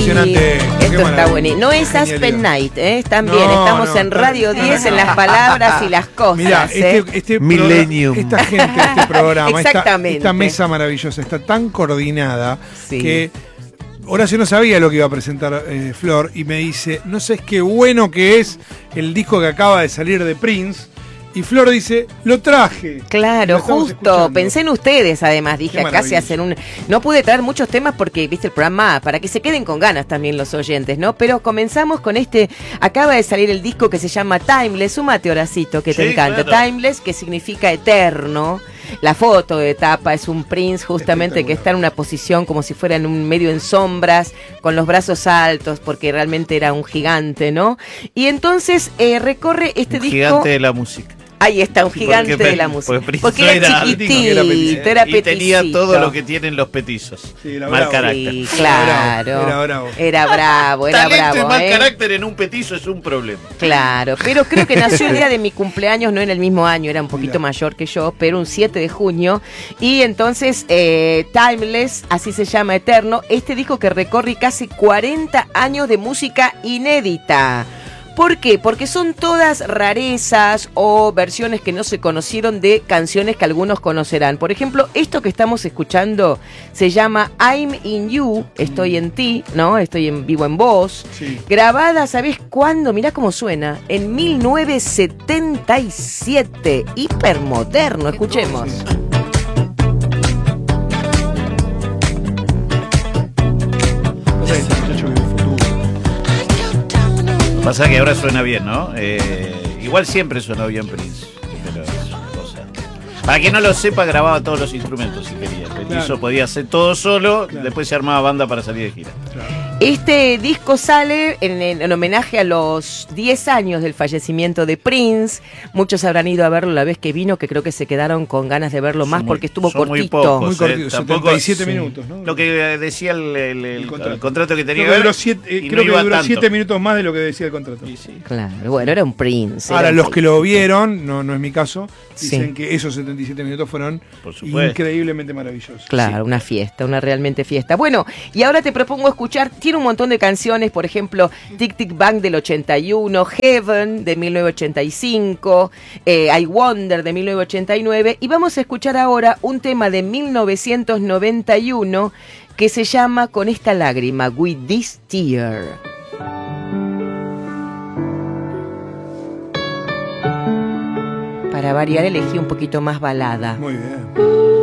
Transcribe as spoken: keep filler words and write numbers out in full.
impresionante. Esto está bueno. No es Aspen Night, ¿eh? Están No, bien. Estamos no, en está- Radio diez en las palabras y las cosas. Mirá, ¿eh? este, este Millennium. programa- esta gente, este programa, esta, Exactamente. esta mesa maravillosa está tan coordinada Sí. que Horacio no sabía lo que iba a presentar eh, Flor y me dice, no sé qué bueno que es el disco que acaba de salir de Prince. Y Flor dice, lo traje. Claro, Lo estamos justo. escuchando. Pensé en ustedes, además. Dije, Qué acá se maravilloso. hacen un... No pude traer muchos temas porque, viste, el programa, para que se queden con ganas también los oyentes, ¿no? Pero comenzamos con este... Acaba de salir el disco que se llama Timeless. Sumate, Horacito, que te Sí, encanta. claro. Timeless, que significa eterno. La foto de tapa es un Prince justamente que está en una posición como si fuera en un medio en sombras, con los brazos altos, porque realmente era un gigante, ¿no? Y entonces eh, recorre este Un disco... gigante de la música. Ahí está, un gigante Porque- de la música. porque Prince Porque no era era chiquitito, alto, era petito. era Y tenía peticito. todo lo que tienen los petizos. Sí, era mal bravo. carácter. Sí, claro. Era bravo. Era bravo, era Talento bravo. y mal ¿eh? carácter en un petizo es un problema. Claro, pero creo que nació el día de mi cumpleaños, no en el mismo año, era un poquito Mirá. mayor que yo, pero un siete de junio. Y entonces, eh, Timeless, así se llama, Eterno, este disco que recorre casi cuarenta años de música inédita. ¿Por qué? Porque son todas rarezas o versiones que no se conocieron de canciones que algunos conocerán. Por ejemplo, esto que estamos escuchando se llama I'm in You, estoy en ti, ¿no? Estoy en vivo en vos. Sí. Grabada, ¿sabés cuándo? Mirá cómo suena. En mil novecientos setenta y siete. Hipermoderno, escuchemos. O sea, ese muchacho vive el futuro. Lo que pasa es que ahora suena bien, ¿no? Eh, igual siempre sonó bien Prince. Pero es una cosa. Para quien no lo sepa, grababa todos los instrumentos si quería. El petizo Claro. podía hacer todo solo, Claro. después se armaba banda para salir de gira. Claro. Este disco sale en, en- en homenaje a los diez años del fallecimiento de Prince. Muchos habrán ido a verlo la vez que vino, que creo que se quedaron con ganas de verlo más Son muy- porque estuvo son muy cortito. pocos. Muy eh, cortito, tampoco- setenta y siete sí. minutos, ¿no? Lo que decía el, el- el- El contrato. el contrato que tenía Creo que que ver. duró siete, eh, y creo no que iba duró tanto. siete minutos más de lo que decía el contrato. Sí, sí. Claro, bueno, era un Prince. Ahora, era un los que Prince. lo vieron, no, no es mi caso, dicen Sí. que esos setenta y siete minutos fueron Por supuesto. increíblemente maravillosos. Claro, Sí. una fiesta, una realmente fiesta. Bueno, y ahora te propongo escuchar, tiene un montón de canciones, por ejemplo, Tic Tic Bang del ochenta y uno, Heaven de mil novecientos ochenta y cinco, eh, I Wonder de mil novecientos ochenta y nueve, y vamos a escuchar ahora un tema de mil novecientos noventa y uno que se llama Con esta lágrima, With This Tear. Para variar elegí un poquito más balada. Muy bien.